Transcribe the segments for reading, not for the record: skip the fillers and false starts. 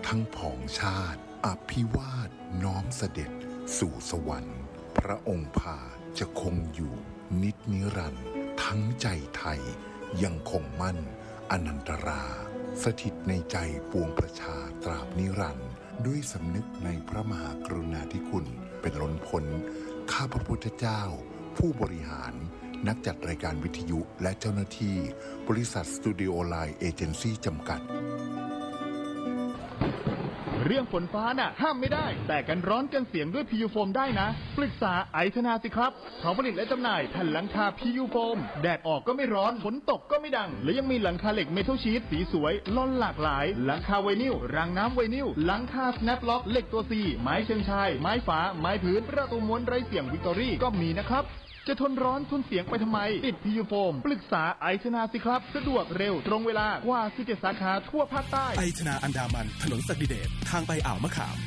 ทั้งผองชาติอภิวาทน้อมเสด็จสู่สวรรค์พระองค์พาจะคงอยู่นิจนิรันดร์ทั้งใจไทยยังคงมั่นอนันตราสถิตในใจปวงประชาตราบนิรันดร์ด้วยสำนึกในพระมหากรุณาธิคุณเป็นล้นพ้นข้าพระพุทธเจ้าผู้บริหารนักจัดรายการวิทยุและเจ้าหน้าที่บริษัทสตูดิโอไลน์เอเจนซี่จำกัดเรื่องฝนฟ้าน่ะห้ามไม่ได้แต่กันร้อนกันเสียงด้วยพียูโฟมได้นะปรึกษาไอธนาสิครับเขาผลิตและจำหน่ายแผ่นหลังคาพียูโฟมแดดออกก็ไม่ร้อนฝนตกก็ไม่ดังและยังมีหลังคาเหล็กเมทัลชีทสีสวยล่อนหลากหลายหลังคาไวนิลรางน้ำไวนิลหลังคาสแนปล็อกเหล็กตัวซีไม้เชิงชายไม้ฝาไม้พื้นประตูม้วนไร้เสียงวิกตอรี่ก็มีนะครับจะทนร้อนทนเสียงไปทำไมติดพียูโฟมปรึกษาไอธนาสิครับสะดวกเร็วตรงเวลากว่า17สาขาทั่วภาคใต้ไอธนาอันดามันถนนศักดิเดชทางไปอ่าวมะขาม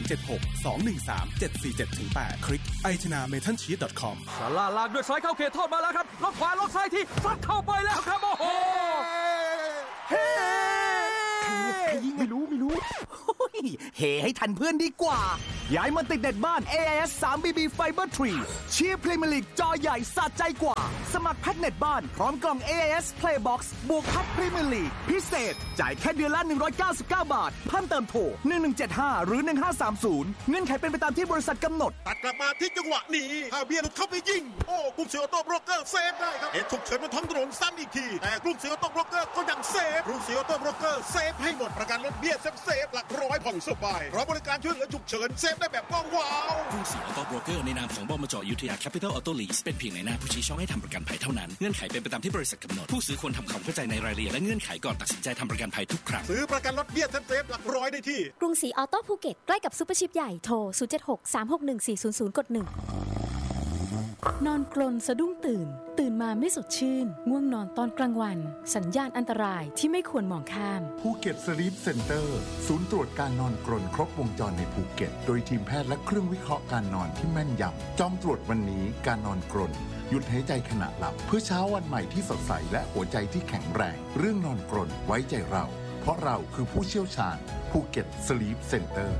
076-213-747-8 คลิกitanametalsheet.com สาราลากด้วยสายเข้าเขตโทษมาแล้วครับล็อกขวาล็อกซ้ายที่ซัดเข้าไปแล้วครับโอ้โหเฮ้ไม่รู้เฮให้ทันเพื่อนดีกว่าย้ายมาติดเน็ตบ้าน AIS 3BB Fiber 3 เชียร์พรีเมียร์ลีกจอใหญ่สะใจกว่าสมัครแพ็คเน็ตบ้านพร้อมกล่อง AIS Playbox บวกพัดพรีเมียร์ลีกพิเศษจ่ายแค่เดือนละ199 บาทเพิ่มเติมโทร1175หรือ1530เงื่อนไขเป็นไปตามที่บริษัทกำหนดตัดกลับมาที่จังหวะนี้ถ้าเบียร์หลุดเข้าไปยิงโอ้กรุงศรีออโต้โบรกเกอร์เซฟได้ครับเหตุฉุกเฉินบนท้องถนนซ้ำอีกทีแต่กรุงศรีออโต้โบรกเกอร์ก็ยังเซฟกรุงศรีออโต้โบรกเกอร์เซฟให้หมดประกันรถเบี้ยเซฟหลักร้อยผ่อนสบายเพราะบริการช่วยเหลือฉุกเฉินเซฟได้แบบว้าวกรุงศรีออโต้โบรกเกอร์ในนามของบมจ.อยุธยาแคปิตอลออโต้ลีสเป็นเพียงในหน้าผู้ชี้ช่องให้ทำประกันภัยเท่านั้นเงื่อนไขเป็นไปตามที่บริษัทกำหนดผู้ซื้อควรทำความเข้าใจในรายละเอียดและเงื่อนไขก่อนตัดสินใจทำประกันภัยทุกครั้งซื้อประกันรถเบี้ยเซฟหลักร้อยได้ที่กรุงศรีออโต้ภูเก็ตใกล้กับซุปเปอร์ชิปใหญ่โทร076-361-400 กด 1นอนกรนสะดุ้งตื่นมาไม่สดชื่นง่วงนอนตอนกลางวันสัญญาณอันตรายที่ไม่ควรมองข้ามภูเก็ตสลีปเซ็นเตอร์ศูนย์ตรวจการนอนกรนครบวงจรในภูเก็ตโดยทีมแพทย์และเครื่องวิเคราะห์การนอนที่แม่นยำจองตรวจวันนี้การนอนกรนหยุดหายใจขณะหลับเพื่อเช้าวันใหม่ที่สดใสและหัวใจที่แข็งแรงเรื่องนอนกรนไว้ใจเราเพราะเราคือผู้เชี่ยวชาญภูเก็ตสลีปเซ็นเตอร์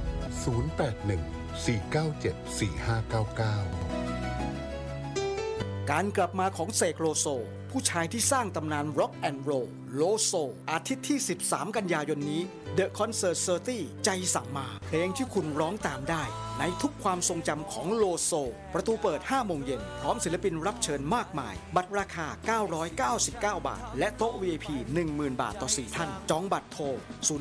081-497-4599 การกลับมาของเสกโลโซผู้ชายที่สร้างตำนานร็อกแอนด์โรลโลโซอาทิตย์ที่13กันยายนนี้ The Concert 30ใจสั่งมาเพลงที่คุณร้องตามได้ในทุกความทรงจำของโลโซประตูเปิด 5 โมงเย็นพร้อมศิลปินรับเชิญมากมายบัตรราคา999 บาทและโต๊ะ VIP 10,000 บาทต่อ4ท่านจองบัตรโทร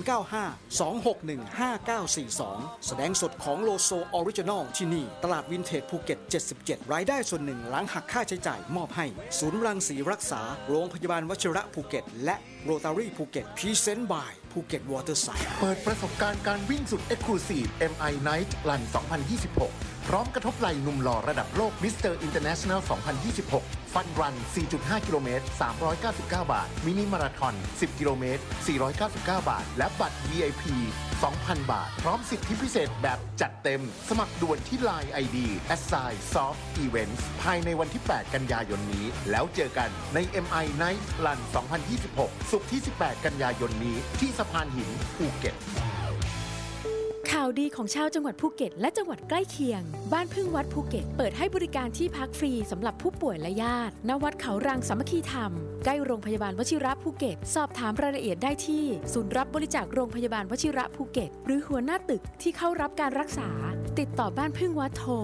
0952615942แสดงสดของโลโซออริจินอลที่นี่ตลาดวินเทจภูเก็ต77รายได้ส่วนหนึ่งหลังหักค่าใช้จ่ายมอบให้ศูนย์รังสีรักษาโรงพยาบาลวชิระภูเก็ตและโรตารี่ภูเก็ตพรีเซนต์บายภูเก็ตวอเตอร์ไซด์เปิดประสบการณ์การวิ่งสุด Exclusive MI Night Run 2026 พร้อมกระทบไหล่หนุ่มหล่อระดับโลก Mr. International 2026 ฟันรัน 4.5 กิโลเมตร 399 บาท มินิมาราธอน 10 กิโลเมตร 499 บาท และบัตร VIP 2,000 บาท พร้อมสิทธิพิเศษแบบจัดเต็ม สมัครด่วนที่ Line ID @soft events ภายในวันที่ 8 กันยายนนี้ แล้วเจอกันใน MI Night Run 2026 ศุกร์ที่ 18 กันยายนนี้ที่สะพานหินภูเก็ตข่าวดีของชาวจังหวัดภูเก็ตและจังหวัดใกล้เคียงบ้านพึ่งวัดภูเก็ตเปิดให้บริการที่พักฟรีสำหรับผู้ป่วยและญาติณวัดเขารังสามัคคีธรรมใกล้โรงพยาบาลวชิระภูเก็ตสอบถามรายละเอียดได้ที่ศูนย์รับบริจาคโรงพยาบาลวชิระภูเก็ตหรือหัวหน้าตึกที่เข้ารับการรักษาติดต่อบ้านพึ่งวัดโทร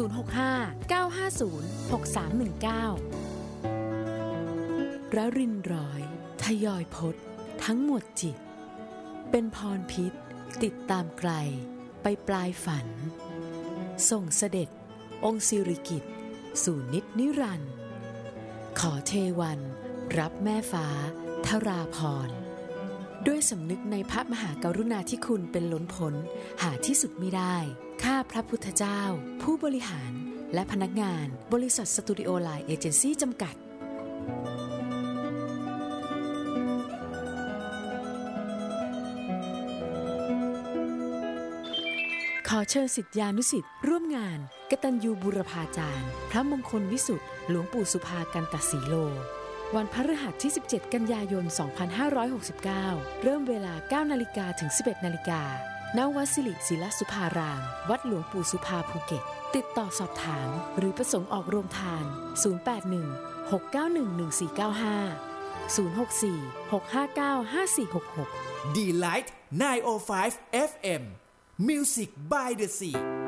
065-950-6319ระรินร้อยทยอยพจน์ทั้งหมดจิตเป็นพรพิษติดตามไกลไปปลายฝันส่งเสด็จองค์สิริกิติ์สู่นิจนิรันดร์ขอเทวันรับแม่ฟ้าทราพรด้วยสำนึกในพระมหากรุณาธิคุณเป็นล้นพ้นหาที่สุดมิได้ข้าพระพุทธเจ้าผู้บริหารและพนักงานบริษัทสตูดิโอไลน์เอเจนซี่จำกัดขอเชิญศิษยานุศิษย์ร่วมงานกตัญญูบูรพาจารย์พระมงคลวิสุทธิ์หลวงปู่สุภากันตสีโลวันพฤหัสที่17กันยายน2569เริ่มเวลา 9 นาฬิกาถึง 11 นาฬิกาณ วัดสิริศิลสุภาราม วัดหลวงปู่สุภาภูเก็ตติดต่อสอบถามหรือประสงค์ออกโรงทาน081 691 1495 064 659 5466 Delight 905 FM Music by the Sea